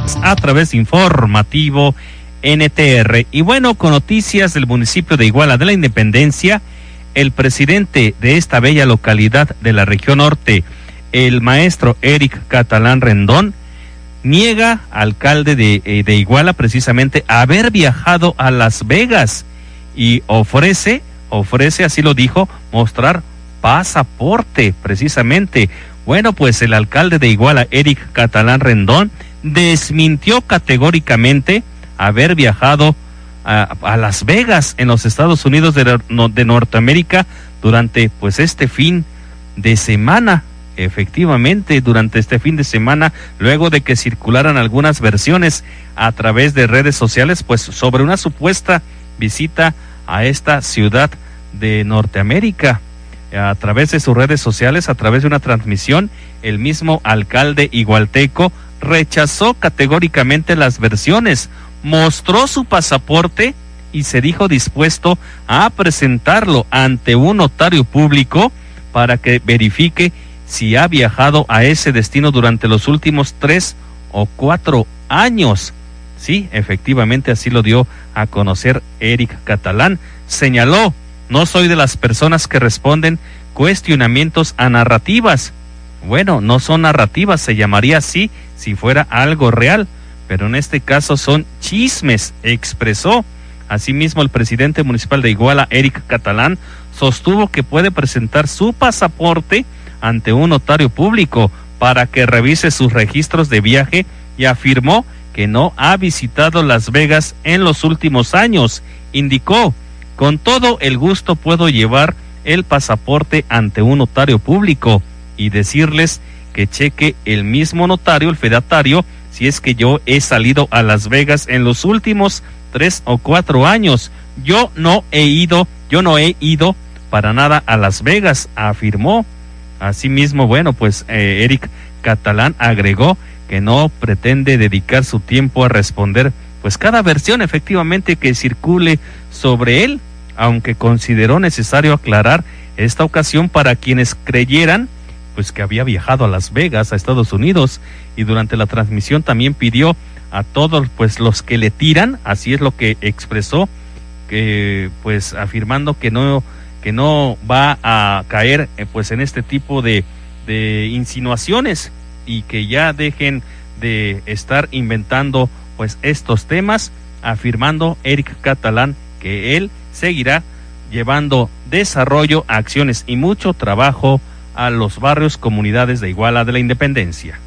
a través de Informativo NTR. Y bueno, con noticias del municipio de Iguala de la Independencia, el presidente de esta bella localidad de la región norte, el maestro Eric Catalán Rendón, niega, alcalde de Iguala, precisamente haber viajado a Las Vegas y ofrece, así lo dijo, mostrar pasaporte, precisamente. Bueno, pues el alcalde de Iguala, Eric Catalán Rendón, desmintió categóricamente haber viajado a Las Vegas en los Estados Unidos de Norteamérica durante pues este fin de semana. Efectivamente, durante este fin de semana, luego de que circularan algunas versiones a través de redes sociales, pues sobre una supuesta visita a esta ciudad de Norteamérica. A través de sus redes sociales, a través de una transmisión, el mismo alcalde igualteco rechazó categóricamente las versiones, mostró su pasaporte y se dijo dispuesto a presentarlo ante un notario público para que verifique si ha viajado a ese destino durante los últimos 3 o 4 años. Sí, efectivamente así lo dio a conocer Eric Catalán. Señaló: no soy de las personas que responden cuestionamientos a narrativas. Bueno, no son narrativas, se llamaría así si fuera algo real, pero en este caso son chismes, expresó. Asimismo, el presidente municipal de Iguala, Eric Catalán, sostuvo que puede presentar su pasaporte ante un notario público para que revise sus registros de viaje y afirmó que no ha visitado Las Vegas en los últimos años. Indicó: con todo el gusto puedo llevar el pasaporte ante un notario público y decirles que cheque el mismo notario, el fedatario, si es que yo he salido a Las Vegas en los últimos 3 o 4 años. Yo no he ido para nada a Las Vegas, afirmó. Asimismo, bueno, pues Eric Catalán agregó que no pretende dedicar su tiempo a responder pues cada versión efectivamente que circule sobre él, aunque consideró necesario aclarar esta ocasión para quienes creyeran pues que había viajado a Las Vegas, a Estados Unidos, y durante la transmisión también pidió a todos pues los que le tiran, así es lo que expresó, que pues afirmando que no va a caer pues en este tipo de insinuaciones y que ya dejen de estar inventando pues estos temas, afirmando Eric Catalán que él seguirá llevando desarrollo, acciones y mucho trabajo a los barrios, comunidades de Iguala de la Independencia.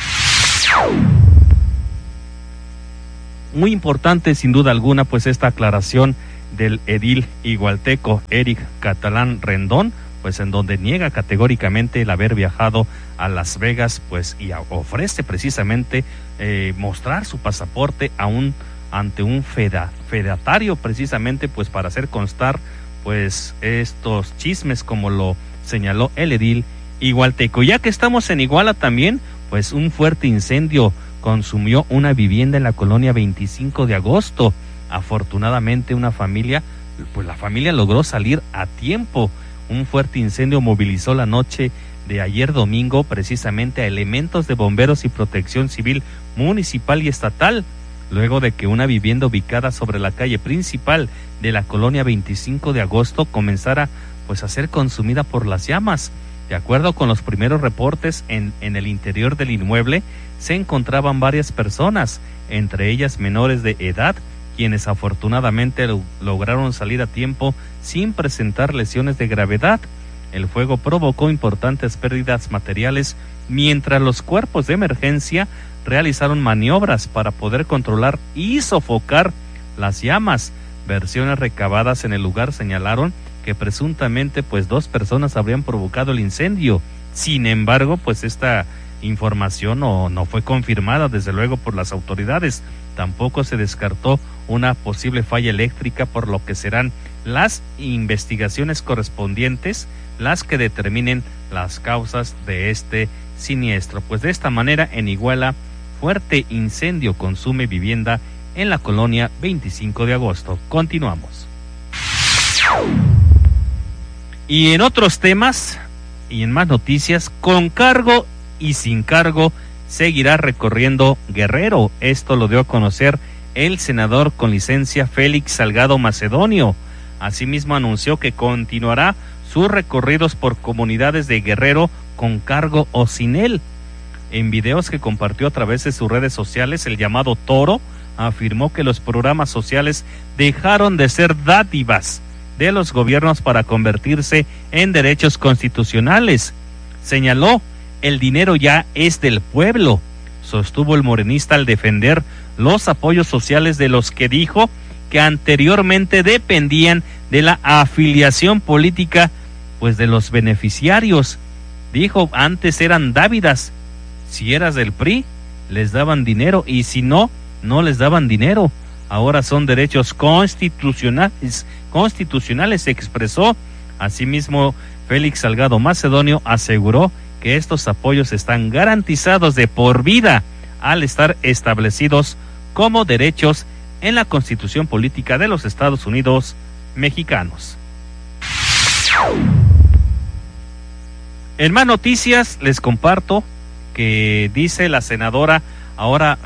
Muy importante sin duda alguna pues esta aclaración del edil igualteco Eric Catalán Rendón, pues en donde niega categóricamente el haber viajado a Las Vegas, pues y ofrece precisamente mostrar su pasaporte ante un fedatario, precisamente pues para hacer constar pues estos chismes, como lo señaló el edil igualteco. Ya que estamos en Iguala también, pues un fuerte incendio consumió una vivienda en la colonia 25 de agosto. Afortunadamente la familia logró salir a tiempo. Un fuerte incendio movilizó la noche de ayer domingo precisamente a elementos de bomberos y protección civil municipal y estatal, luego de que una vivienda ubicada sobre la calle principal de la colonia 25 de agosto comenzara pues a ser consumida por las llamas. De acuerdo con los primeros reportes, en el interior del inmueble se encontraban varias personas, entre ellas menores de edad, quienes afortunadamente lograron salir a tiempo sin presentar lesiones de gravedad. El fuego provocó importantes pérdidas materiales, mientras los cuerpos de emergencia realizaron maniobras para poder controlar y sofocar las llamas. Versiones recabadas en el lugar señalaron que presuntamente pues 2 personas habrían provocado el incendio. Sin embargo, pues esta información no fue confirmada desde luego por las autoridades. Tampoco se descartó una posible falla eléctrica, por lo que serán las investigaciones correspondientes las que determinen las causas de este siniestro. Pues de esta manera en Iguala, fuerte incendio consume vivienda en la colonia 25 de agosto. Continuamos. Y en otros temas y en más noticias, con cargo y sin cargo seguirá recorriendo Guerrero. Esto lo dio a conocer el senador con licencia Félix Salgado Macedonio. Asimismo anunció que continuará sus recorridos por comunidades de Guerrero con cargo o sin él. En videos que compartió a través de sus redes sociales, el llamado Toro afirmó que los programas sociales dejaron de ser dádivas de los gobiernos para convertirse en derechos constitucionales. Señaló, el dinero ya es del pueblo, sostuvo el morenista al defender los apoyos sociales de los que dijo que anteriormente dependían de la afiliación política, pues de los beneficiarios. Dijo, antes eran dávidas. Si eras del PRI, les daban dinero, y si no, no les daban dinero. Ahora son derechos constitucionales, expresó. Asimismo, Félix Salgado Macedonio aseguró que estos apoyos están garantizados de por vida al estar establecidos como derechos en la Constitución Política de los Estados Unidos Mexicanos. En más noticias les comparto que dice la senadora, ahora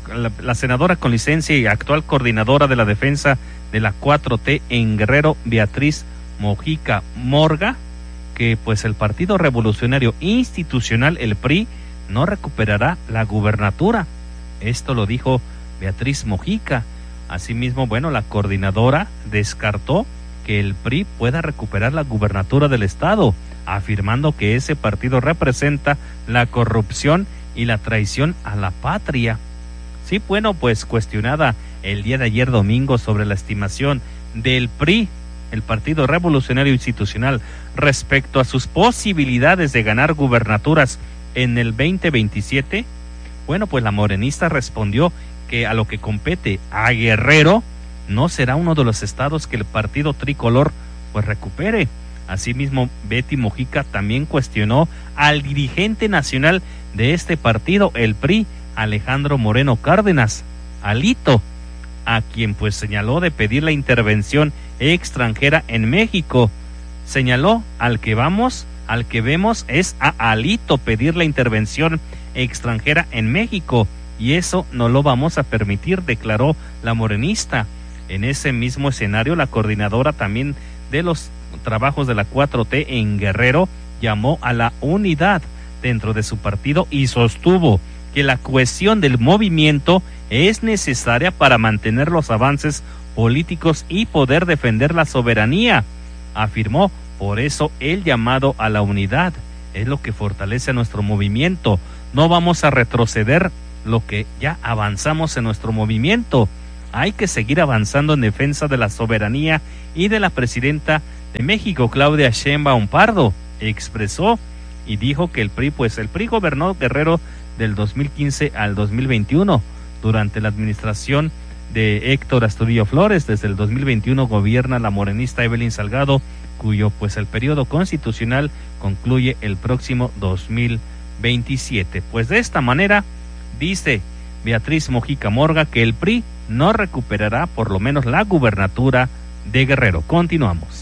la senadora con licencia y actual coordinadora de la defensa de la 4T en Guerrero, Beatriz Mojica Morga, que pues el Partido Revolucionario Institucional, el PRI, no recuperará la gubernatura. Esto lo dijo Beatriz Mojica. Asimismo, bueno, la coordinadora descartó que el PRI pueda recuperar la gubernatura del estado, afirmando que ese partido representa la corrupción y la traición a la patria. Sí, bueno, pues cuestionada el día de ayer domingo sobre la estimación del PRI, el Partido Revolucionario Institucional, respecto a sus posibilidades de ganar gubernaturas en el 2027, bueno, pues la morenista respondió que a lo que compete a Guerrero no será uno de los estados que el partido tricolor pues recupere. Asimismo, Betty Mojica también cuestionó al dirigente nacional de este partido, el PRI, Alejandro Moreno Cárdenas, Alito, a quien pues señaló de pedir la intervención extranjera en México. Señaló, al que vemos es a Alito pedir la intervención extranjera en México, y eso no lo vamos a permitir, declaró la morenista. En ese mismo escenario, la coordinadora también de los trabajos de la 4T en Guerrero llamó a la unidad dentro de su partido y sostuvo que la cohesión del movimiento es necesaria para mantener los avances políticos y poder defender la soberanía. Afirmó, por eso el llamado a la unidad es lo que fortalece a nuestro movimiento. No vamos a retroceder lo que ya avanzamos en nuestro movimiento. Hay que seguir avanzando en defensa de la soberanía y de la presidenta de México, Claudia Sheinbaum Pardo, expresó y dijo que el PRI gobernó Guerrero del 2015 al 2021. Durante la administración de Héctor Astudillo Flores, desde el 2021 gobierna la morenista Evelyn Salgado, cuyo pues el periodo constitucional concluye el próximo 2027. Pues de esta manera dice Beatriz Mojica Morga que el PRI no recuperará por lo menos la gubernatura de Guerrero. Continuamos.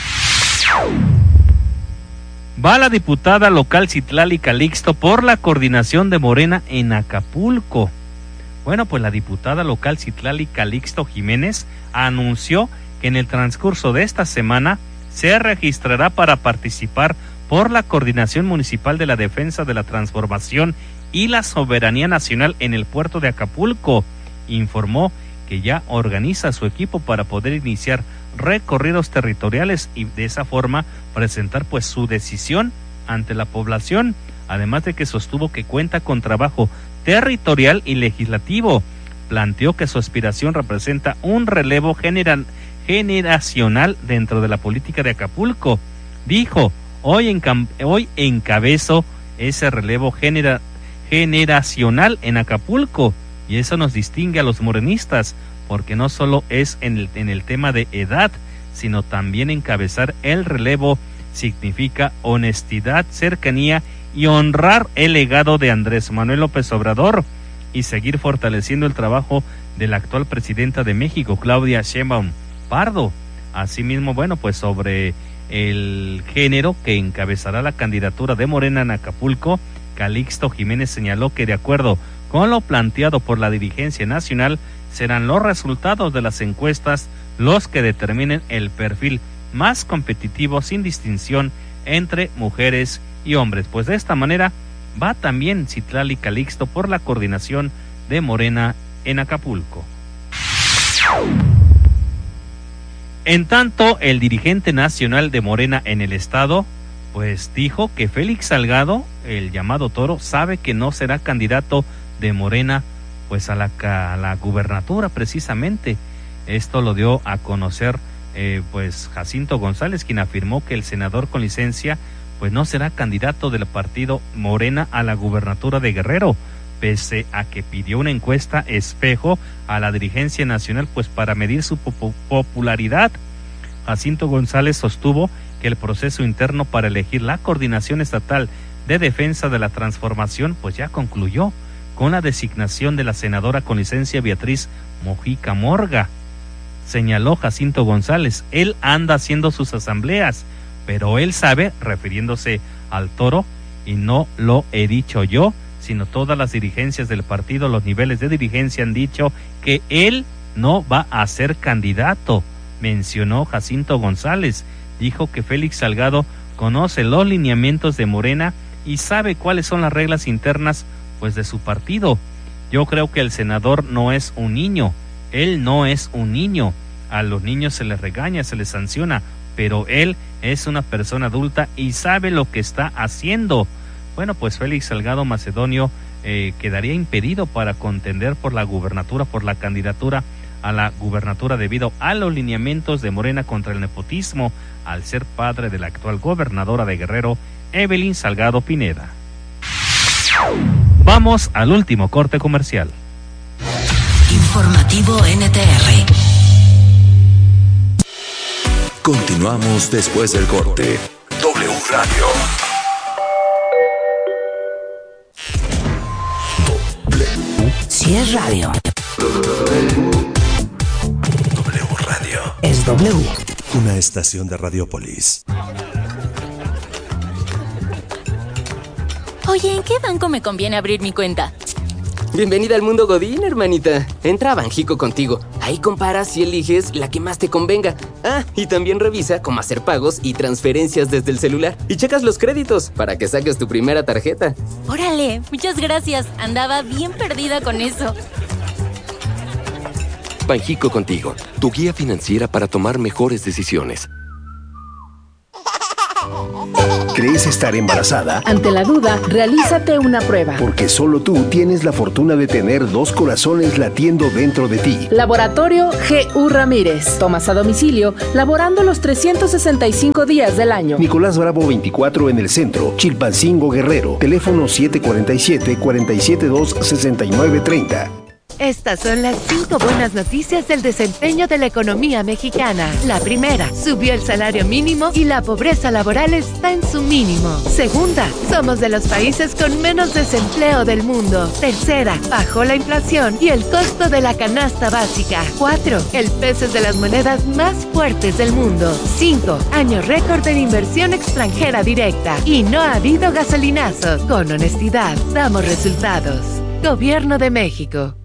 Va la diputada local Citlali Calixto por la coordinación de Morena en Acapulco. Bueno, pues la diputada local Citlali Calixto Jiménez anunció que en el transcurso de esta semana se registrará para participar por la Coordinación Municipal de la Defensa de la Transformación y la Soberanía Nacional en el puerto de Acapulco. Informó que ya organiza su equipo para poder iniciar recorridos territoriales y de esa forma presentar pues su decisión ante la población, además de que sostuvo que cuenta con trabajo territorial y legislativo. Planteó que su aspiración representa un relevo generacional dentro de la política de Acapulco. Dijo, hoy encabezo ese relevo generacional en Acapulco, y eso nos distingue a los morenistas, porque no solo es en el tema de edad, sino también encabezar el relevo significa honestidad, cercanía y honrar el legado de Andrés Manuel López Obrador y seguir fortaleciendo el trabajo de la actual presidenta de México, Claudia Sheinbaum Pardo. Asimismo, bueno, pues sobre el género que encabezará la candidatura de Morena en Acapulco, Calixto Jiménez señaló que de acuerdo con lo planteado por la dirigencia nacional, serán los resultados de las encuestas los que determinen el perfil más competitivo sin distinción entre mujeres y hombres. Pues de esta manera va también Citlali Calixto por la coordinación de Morena en Acapulco. En tanto, el dirigente nacional de Morena en el estado, pues dijo que Félix Salgado, el llamado Toro, sabe que no será candidato de Morena pues a la gubernatura precisamente. Esto lo dio a conocer pues Jacinto González, quien afirmó que el senador con licencia pues no será candidato del partido Morena a la gubernatura de Guerrero, pese a que pidió una encuesta espejo a la dirigencia nacional pues para medir su popularidad. Jacinto González sostuvo que el proceso interno para elegir la coordinación estatal de defensa de la transformación pues ya concluyó con la designación de la senadora con licencia Beatriz Mojica Morga. Señaló Jacinto González, él anda haciendo sus asambleas, pero él sabe, refiriéndose al Toro, y no lo he dicho yo, sino todas las dirigencias del partido, los niveles de dirigencia han dicho que él no va a ser candidato, mencionó Jacinto González. Dijo que Félix Salgado conoce los lineamientos de Morena y sabe cuáles son las reglas internas pues de su partido. Yo creo que el senador no es un niño, él no es un niño, a los niños se les regaña, se les sanciona, pero él es una persona adulta y sabe lo que está haciendo. Bueno, pues Félix Salgado Macedonio quedaría impedido para contender por la gubernatura, por la candidatura a la gubernatura debido a los lineamientos de Morena contra el nepotismo, al ser padre de la actual gobernadora de Guerrero, Evelyn Salgado Pineda. Vamos al último corte comercial. Informativo NTR. Continuamos después del corte. W Radio. Si es radio. W Radio. Es W. Una estación de Radiopolis. Oye, ¿en qué banco me conviene abrir mi cuenta? Bienvenida al mundo Godín, hermanita. Entra a Banjico Contigo. Ahí comparas y eliges la que más te convenga. Ah, y también revisa cómo hacer pagos y transferencias desde el celular. Y checas los créditos para que saques tu primera tarjeta. Órale, muchas gracias. Andaba bien perdida con eso. Banjico Contigo, tu guía financiera para tomar mejores decisiones. ¿Crees estar embarazada? Ante la duda, realízate una prueba. Porque solo tú tienes la fortuna de tener 2 corazones latiendo dentro de ti. Laboratorio G.U. Ramírez. Tomas a domicilio, laborando los 365 días del año. Nicolás Bravo 24 en el centro, Chilpancingo, Guerrero. Teléfono 747-472-6930. Estas son las 5 buenas noticias del desempeño de la economía mexicana. La primera, subió el salario mínimo y la pobreza laboral está en su mínimo. Segunda, somos de los países con menos desempleo del mundo. Tercera, bajó la inflación y el costo de la canasta básica. 4, el peso es de las monedas más fuertes del mundo. 5, año récord en inversión extranjera directa. Y no ha habido gasolinazos. Con honestidad, damos resultados. Gobierno de México.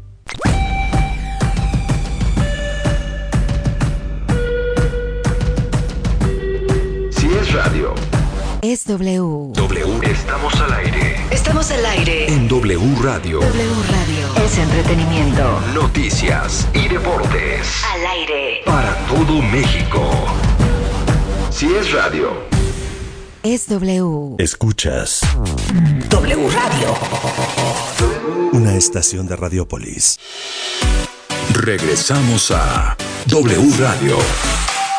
Radio. Es W. W. Estamos al aire. Estamos al aire. En W Radio. W Radio. Es entretenimiento. Noticias y deportes. Al aire. Para todo México. Si es radio. Es W. Escuchas. W Radio. Una estación de Radiopolis. Regresamos a W Radio.